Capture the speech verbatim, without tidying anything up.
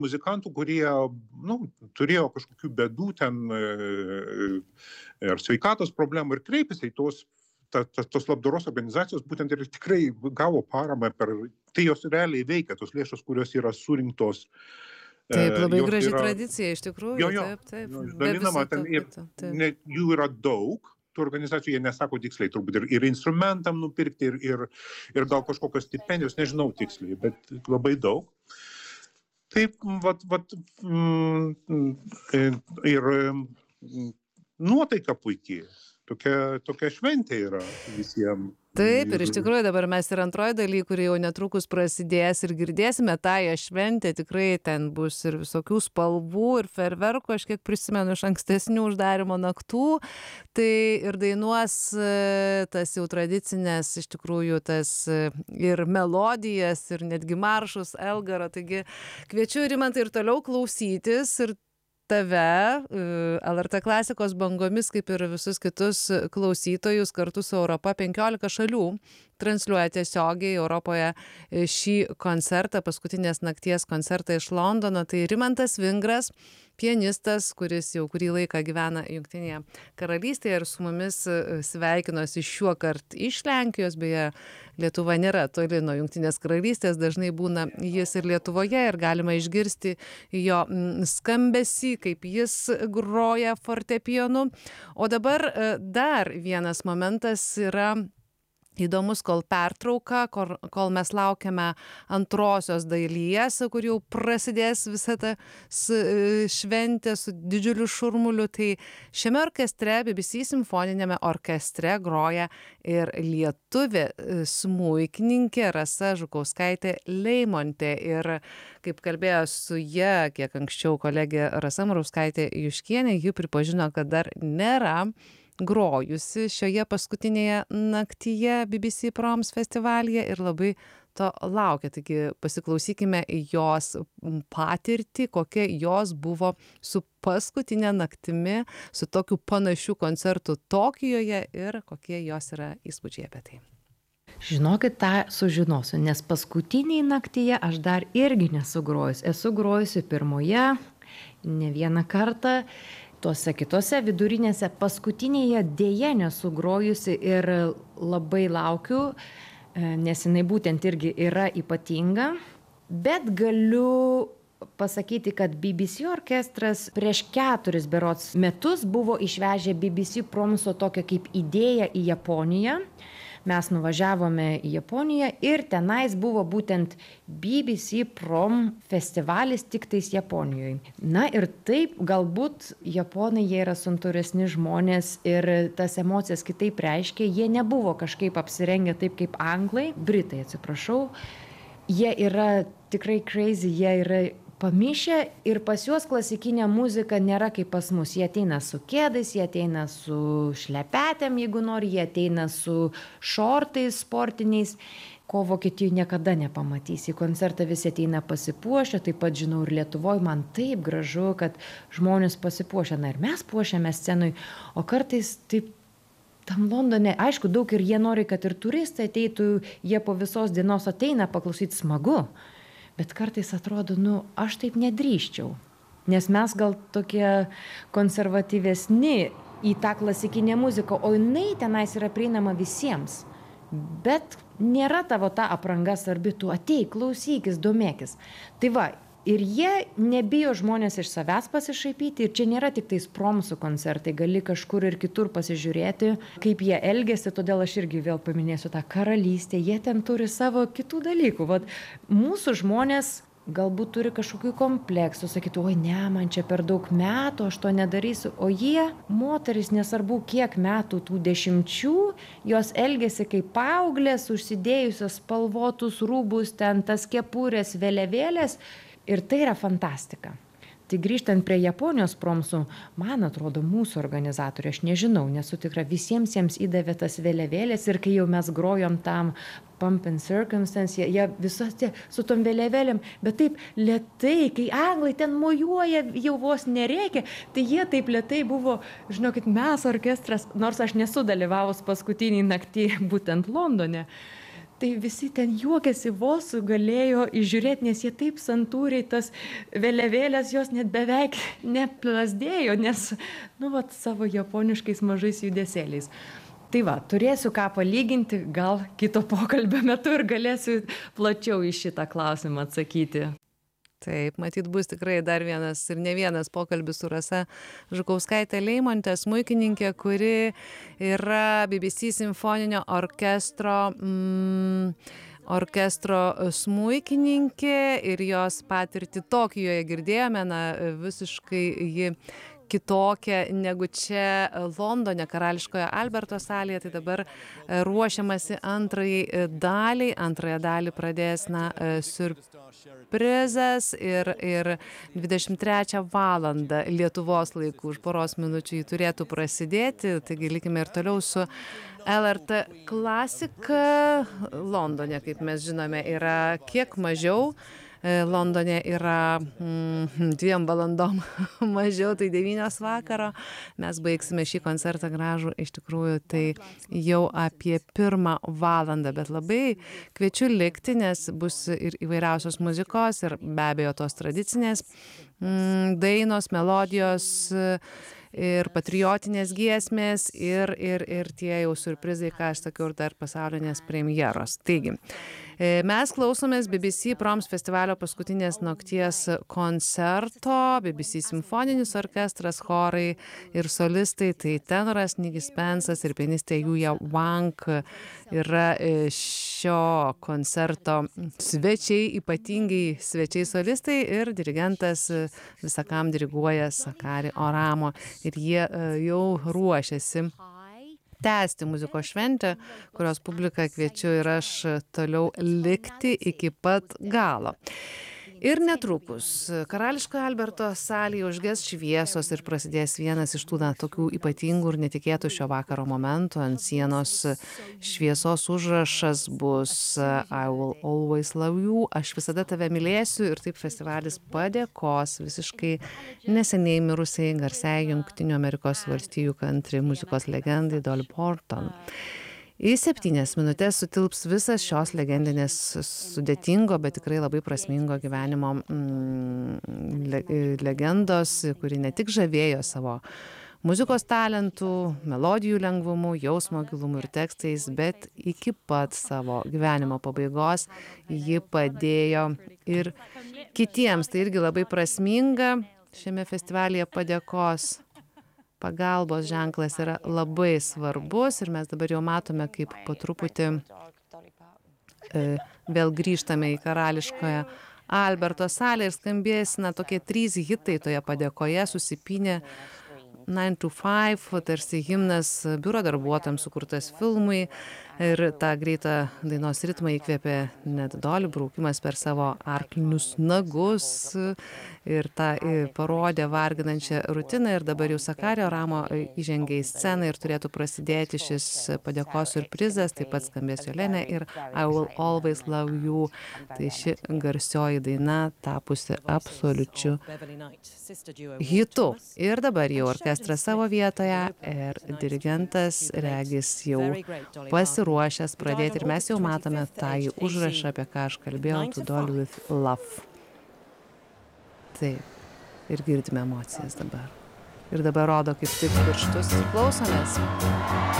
muzikantų, kurie, nu, turėjo kažkokių bėdų ten ar sveikatos problemų ir kreipėsi į tos, ta, ta, tos labdaros organizacijos, būtent ir tikrai gavo paramą per, tai jos realiai veikia, tos lėšos, kurios yra surinktos. Taip, labai jos graži yra, tradicija, iš tikrųjų, jo, jo, taip, taip. jo, Be išdalinama, viso ten, to ir, kito, taip. ne, jų yra daug, tų organizacijų, jie nesako tiksliai, turbūt ir, ir instrumentam nupirkti, ir, ir, ir gal kažkokios stipendijos, nežinau tiksliai, bet labai daug. Taip, vat, vat, mm, ir nuotaika puikiai, tokia, tokia šventė yra visiems. Taip, ir iš tikrųjų dabar mes ir antroji daly, kuri jau netrukus prasidės ir girdėsime tąją šventę, tikrai ten bus ir visokių spalvų ir ferverkų, aš kiek prisimenu iš ankstesnių uždarimo naktų, tai ir dainuos tas jau tradicinės iš tikrųjų tas ir melodijas, ir netgi maršus Elgaro, taigi kviečiu Rimantą ir toliau klausytis ir tave, L R T klasikos bangomis, kaip ir visus kitus klausytojus, kartu su Europa penkiolika šalių transliuoja tiesiogiai Europoje šį koncertą, paskutinės nakties koncertą iš Londono. Tai Rimantas Vingras, pianistas, kuris jau kurį laiką gyvena Jungtinėje karalystėje ir su mumis sveikinosi šiuo kart iš Lenkijos, beje, Lietuva nėra toli nuo Jungtinės karalystės, dažnai būna jis ir Lietuvoje ir galima išgirsti jo skambesį, kaip jis groja fortepijonu. O dabar dar vienas momentas yra įdomus, kol pertrauka, kol, kol mes laukiame antrosios dalies, kur jau prasidės visa ta šventė su didžiuliu šurmuliu. Tai šiame orkestre, B B C simfoninėme orkestre groja ir lietuvė smuikininkė Rasa Žukauskaitė Leimontė. Ir kaip kalbėjo su ja, kiek anksčiau kolegė Rasa Murauskaitė Juškienė, ji pripažino, kad dar nėra grojusi šioje paskutinėje naktyje B B C Proms festivalyje ir labai to laukia. Taigi pasiklausykime jos patirtį, kokia jos buvo su paskutinė naktimi, su tokiu panašiu koncertu Tokijoje ir kokie jos yra įspūdžiai apie tai. Žinokit, tą sužinosiu, nes paskutiniai naktyje aš dar irgi nesu grojus. Esu grojusi pirmoje, ne vieną kartą, tuose kitose vidurinėse, paskutinėje dėja nesu grojusi ir labai laukiu, nes jinai būtent irgi yra ypatinga, bet galiu pasakyti, kad B B C orkestras prieš keturis berods metus buvo išvežę B B C Promso tokią kaip idėją į Japoniją. Mes nuvažiavome į Japoniją ir tenais buvo būtent B B C Prom festivalis tik tais Japonijoje. Na ir taip, galbūt Japonai jie yra santūresni žmonės ir tas emocijas kitaip reiškia, jie nebuvo kažkaip apsirengę taip kaip anglai, britai atsiprašau, jie yra tikrai crazy, jie yra pamišę ir pas juos klasikinė muzika nėra kaip pas mus. Jie ateina su kėdais, jie ateina su šlepetėm, jeigu nori, jie ateina su šortais sportiniais, ko Vokietijoje niekada nepamatysi. Į koncertą visi ateina pasipuošę, taip pat žinau ir Lietuvoje, man taip gražu, kad žmonės pasipuošę. Na ir mes puošiame scenui, o kartais taip tam Londone, aišku, daug ir jie nori, kad ir turistai ateitų, jie po visos dienos ateina paklausyti, smagu. Bet kartais atrodo, nu, aš taip nedrįščiau, nes mes gal tokie konservatyvesni į tą klasikinę muziką, o jinai tenais yra prieinama visiems. Bet nėra tavo ta apranga svarbi, tu ateik, klausykis, domėkis. Tai va, ir jie nebijo žmonės iš savęs pasišaipyti ir čia nėra tik tais Promsų koncertai, gali kažkur ir kitur pasižiūrėti, kaip jie elgiasi, todėl aš irgi vėl paminėsiu tą karalystę, jie ten turi savo kitų dalykų. Vat, mūsų žmonės galbūt turi kažkokių kompleksų, sakytų, oi ne, man čia per daug metų, aš to nedarysiu, o jie, moteris, nesvarbu kiek metų tų dešimčių, jos elgiasi kaip paauglės, užsidėjusios spalvotus rūbus, ten tas kepurės, vėliavėlės. Ir tai yra fantastika. Tai grįžtant prie Japonijos Promsų, man atrodo, mūsų organizatoriai, aš nežinau, nesu tikra, visiems jiems įdavė tas vėliavėlės ir kai jau mes grojom tam Pump and Circumstance, jie, jie visos tie su tom vėliavėlėm, bet taip lėtai, kai anglai ten mojuoja, jau vos nereikia, tai jie taip lėtai buvo, žinokit, mes orkestras, nors aš nesu dalyvavus paskutinį naktį būtent Londone. tai visi ten juokėsi, vos galėjo įžiūrėti, nes jie taip santūriai tas vėliavėlės jos net beveik neplasdėjo, nes, nu, vat, savo japoniškais mažais judesėliais. Tai va, turėsiu ką palyginti, gal kito pokalbio metu ir galėsiu plačiau į šitą klausimą atsakyti. Taip, matyt, bus tikrai dar vienas ir ne vienas pokalbis su Rasa Žukauskaitė Leimontė, smuikininkė, kuri yra B B C simfoninio orkestro, mm, orkestro smuikininkė ir jos patirtį Tokijoje girdėjome, na, visiškai ji kitokia negu čia Londone, Karališkoje Alberto salėje, tai dabar ruošiamasi antrajai daliai. Antrąją dalį pradės, na, siurprizas ir, ir dvidešimt trečią valandą Lietuvos laikų už poros minučių jį turėtų prasidėti, taigi likime ir toliau su L R T klasika. Londone, kaip mes žinome, yra kiek mažiau. Londone yra mm, dviem valandom mažiau, tai devynios vakaro. Mes baigsime šį koncertą gražų, iš tikrųjų, tai jau apie pirmą valandą, bet labai kviečiu likti, nes bus ir įvairiausios muzikos ir be abejo tos tradicinės mm, dainos, melodijos ir patriotinės giesmės ir, ir, ir tie jau siurprizai, ką aš sakiau, ir dar pasaulinės premjeros. Taigi, mes klausomės B B C Proms festivalio paskutinės nakties koncerto, B B C simfoninis orkestras, chorai ir solistai, tai tenoras Nigis Pensas ir pianistė Juja Wang yra šio koncerto svečiai, ypatingai svečiai solistai ir dirigentas visakam diriguoja Sakari Oramo ir jie jau ruošiasi tęsti muzikos šventę, kurios publiką kviečiu ir aš toliau likti iki pat galo. Ir netrukus Karališkojo Alberto salėje užges šviesos ir prasidės vienas iš tų na, tokių ypatingų ir netikėtų šio vakaro momentų. Ant sienos šviesos užrašas bus I will always love you, aš visada tave mylėsiu, ir taip festivalis padėkos visiškai neseniai mirusiai garsiai Jungtinių Amerikos valstijų country muzikos legendai Dolly Parton. Į septynias minutės sutilps visas šios legendinės sudėtingo, bet tikrai labai prasmingo gyvenimo mm, le, legendos, kuri ne tik žavėjo savo muzikos talentų, melodijų lengvumu, jausmo gilumu ir tekstais, bet iki pat savo gyvenimo pabaigos ji padėjo ir kitiems. Tai irgi labai prasminga šiame festivalyje padėkos. Pagalbos ženklas yra labai svarbus ir mes dabar jau matome, kaip po truputį e, vėl grįžtame į Karališkoje Alberto salę ir skambės na, tokie trys hitai toje padėkoje susipynė nine to five, tarsi himnas biuro darbuotojams sukurtas filmui ir tą greitą dainos ritmą įkvėpė net Dolly, braukimas per savo arklinius nagus ir tą parodė varginančią rutiną ir dabar jau Sakari Oramo įžengė į sceną ir turėtų prasidėti šis padėkos siurprizas, taip pat skambės Jolenė ir I will always love you, tai ši garsioji daina tapusi absoliučiu hitu. Ir dabar jau orkestras savo vietoje ir dirigentas regis jau pasiruošęs pradėti ir mes jau matome tą užrašą, apie ką aš kalbėjau, To Dolly with Love. Taip, ir girdime emocijas dabar. Ir dabar rodo kaip tik pirštus, klausomės.